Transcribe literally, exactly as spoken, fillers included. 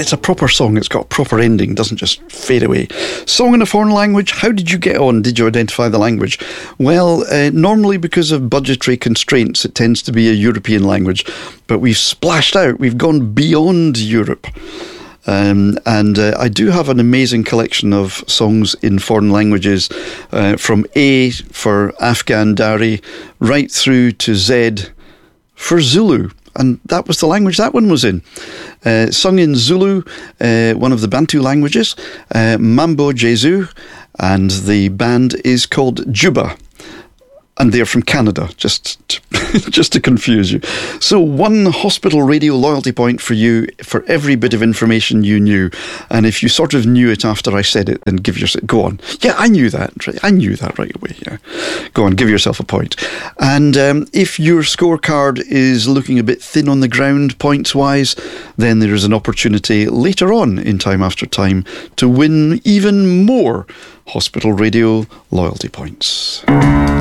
it's a proper song. It's got a proper ending. Doesn't just fade away. Song in a foreign language. How did you get on? Did you identify the language? Well, uh, normally because of budgetary constraints, it tends to be a European language. But we've splashed out. We've gone beyond Europe. Um, and uh, I do have an amazing collection of songs in foreign languages, uh, from A for Afghan Dari right through to Z for Zulu. And that was the language that one was in. Uh, sung in Zulu, uh, one of the Bantu languages, uh, Mambo Jesu, and the band is called Juba. And they're from Canada, just to, just to confuse you. So one hospital radio loyalty point for you for every bit of information you knew. And if you sort of knew it after I said it, then give yourself, go on. Yeah, I knew that. I knew that right away. Yeah, go on, give yourself a point. And um, if your scorecard is looking a bit thin on the ground points-wise, then there is an opportunity later on in Time After Time to win even more hospital radio loyalty points.